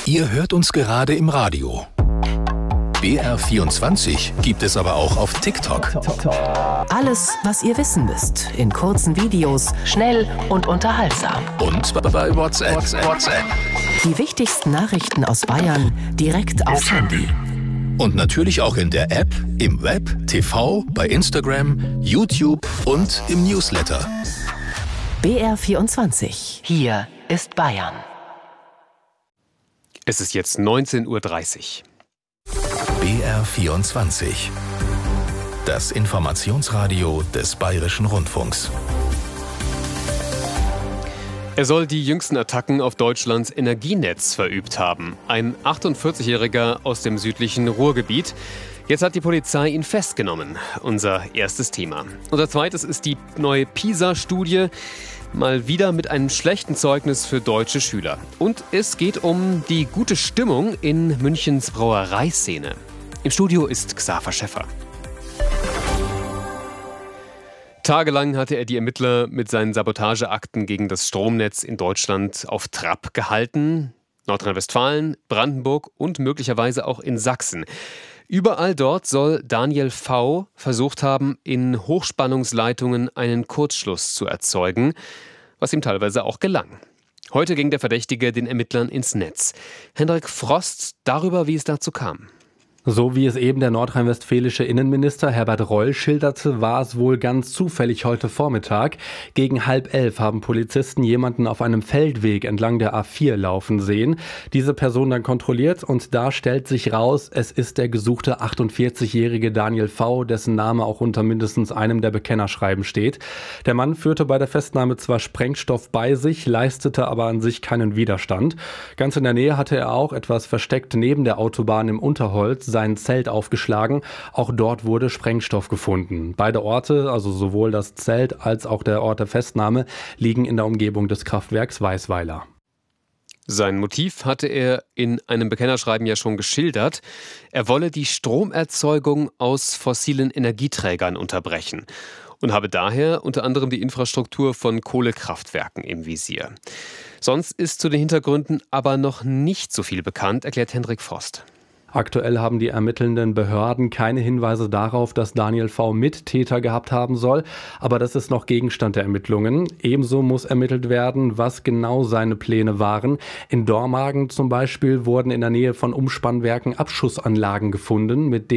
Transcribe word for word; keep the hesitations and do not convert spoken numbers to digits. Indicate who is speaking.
Speaker 1: Ihr hört uns gerade im Radio. B R vierundzwanzig gibt es aber auch auf TikTok.
Speaker 2: Alles, was ihr wissen müsst, in kurzen Videos, schnell und unterhaltsam.
Speaker 1: Und bei WhatsApp. WhatsApp.
Speaker 2: Die wichtigsten Nachrichten aus Bayern direkt aufs Handy.
Speaker 1: Und natürlich auch in der App, im Web, T V, bei Instagram, YouTube und im Newsletter.
Speaker 2: B R vierundzwanzig. Hier ist Bayern.
Speaker 3: Es ist jetzt neunzehn Uhr dreißig.
Speaker 1: B R vierundzwanzig. Das Informationsradio des Bayerischen Rundfunks.
Speaker 3: Er soll die jüngsten Attacken auf Deutschlands Energienetz verübt haben. Ein achtundvierzigjähriger aus dem südlichen Ruhrgebiet. Jetzt hat die Polizei ihn festgenommen. Unser erstes Thema. Unser zweites ist die neue PISA-Studie. Mal wieder mit einem schlechten Zeugnis für deutsche Schüler. Und es geht um die gute Stimmung in Münchens Brauereiszene. Im Studio ist Xaver Schäffer. Tagelang hatte er die Ermittler mit seinen Sabotageakten gegen das Stromnetz in Deutschland auf Trab gehalten. Nordrhein-Westfalen, Brandenburg und möglicherweise auch in Sachsen. Überall dort soll Daniel V. versucht haben, in Hochspannungsleitungen einen Kurzschluss zu erzeugen, was ihm teilweise auch gelang. Heute ging der Verdächtige den Ermittlern ins Netz. Hendrik Frost darüber, wie es dazu kam.
Speaker 4: So wie es eben der nordrhein-westfälische Innenminister Herbert Reul schilderte, war es wohl ganz zufällig heute Vormittag. Gegen halb elf haben Polizisten jemanden auf einem Feldweg entlang der A vier laufen sehen. Diese Person dann kontrolliert und da stellt sich raus, es ist der gesuchte achtundvierzigjährige Daniel V., dessen Name auch unter mindestens einem der Bekennerschreiben steht. Der Mann führte bei der Festnahme zwar Sprengstoff bei sich, leistete aber an sich keinen Widerstand. Ganz in der Nähe hatte er auch etwas versteckt neben der Autobahn im Unterholz sein Zelt aufgeschlagen. Auch dort wurde Sprengstoff gefunden. Beide Orte, also sowohl das Zelt als auch der Ort der Festnahme, liegen in der Umgebung des Kraftwerks Weißweiler.
Speaker 3: Sein Motiv hatte er in einem Bekennerschreiben ja schon geschildert. Er wolle die Stromerzeugung aus fossilen Energieträgern unterbrechen und habe daher unter anderem die Infrastruktur von Kohlekraftwerken im Visier. Sonst ist zu den Hintergründen aber noch nicht so viel bekannt, erklärt Hendrik Frost.
Speaker 4: Aktuell haben die ermittelnden Behörden keine Hinweise darauf, dass Daniel V. Mittäter gehabt haben soll, aber das ist noch Gegenstand der Ermittlungen. Ebenso muss ermittelt werden, was genau seine Pläne waren. In Dormagen zum Beispiel wurden in der Nähe von Umspannwerken Abschussanlagen gefunden, mit denen